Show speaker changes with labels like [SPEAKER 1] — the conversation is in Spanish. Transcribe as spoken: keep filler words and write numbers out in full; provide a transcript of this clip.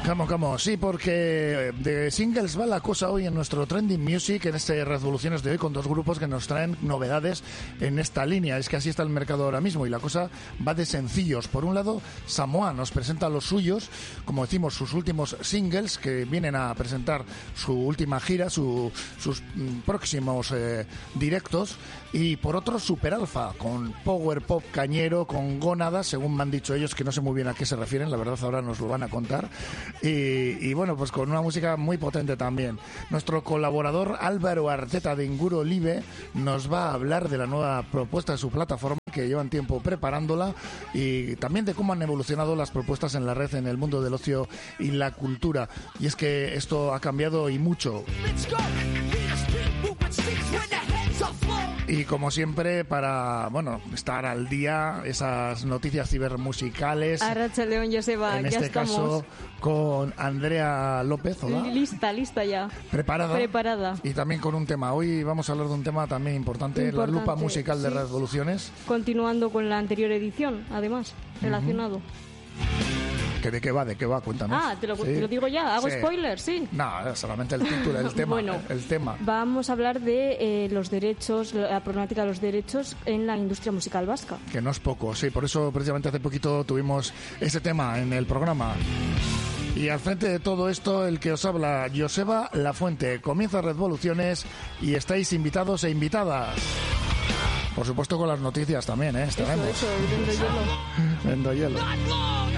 [SPEAKER 1] Cómo, cómo, sí, porque de singles va la cosa hoy en nuestro Trending Music, en este Revoluciones de hoy, con dos grupos que nos traen novedades en esta línea. Es que así está el mercado ahora mismo y la cosa va de sencillos. Por un lado, Samoa nos presenta los suyos, como decimos, sus últimos singles, que vienen a presentar su última gira, su, sus mm, próximos eh, directos. Y por otro, Super Alpha, con power pop cañero, con gónadas, según me han dicho ellos, que no sé muy bien a qué se refieren, la verdad ahora nos lo van a contar. Y, y bueno, pues con una música muy potente también. Nuestro colaborador Álvaro Arteta de Inguro Live nos va a hablar de la nueva propuesta de su plataforma, que llevan tiempo preparándola, y también de cómo han evolucionado las propuestas en la red en el mundo del ocio y la cultura. Y es que esto ha cambiado y mucho. Y como siempre, para, bueno, estar al día, esas noticias cibermusicales.
[SPEAKER 2] Arracha León, Joseba,
[SPEAKER 1] en
[SPEAKER 2] ya
[SPEAKER 1] este
[SPEAKER 2] estamos.
[SPEAKER 1] caso con Andrea López, hola.
[SPEAKER 2] Lista, lista ya.
[SPEAKER 1] Preparada.
[SPEAKER 2] Preparada.
[SPEAKER 1] Y también con un tema. Hoy vamos a hablar de un tema también importante, importante la lupa musical de sí. Revoluciones.
[SPEAKER 2] Continuando con la anterior edición, además, relacionado.
[SPEAKER 1] Uh-huh. ¿De qué va? ¿De qué va? Cuéntanos.
[SPEAKER 2] Ah, te lo,
[SPEAKER 1] ¿Sí?
[SPEAKER 2] te lo digo ya. ¿Hago
[SPEAKER 1] sí.
[SPEAKER 2] spoilers? Sí.
[SPEAKER 1] No, solamente el título, el tema.
[SPEAKER 2] Bueno,
[SPEAKER 1] el, el tema.
[SPEAKER 2] Vamos a hablar de eh, los derechos, la problemática de los derechos en la industria musical vasca.
[SPEAKER 1] Que no es poco, sí. Por eso, precisamente, hace poquito tuvimos ese tema en el programa. Y al frente de todo esto, el que os habla, Joseba Lafuente. Comienza Revoluciones y estáis invitados e invitadas. Por supuesto, con las noticias también, ¿eh? Estaremos.
[SPEAKER 2] Eso, eso, vendo hielo.
[SPEAKER 1] Vendo hielo.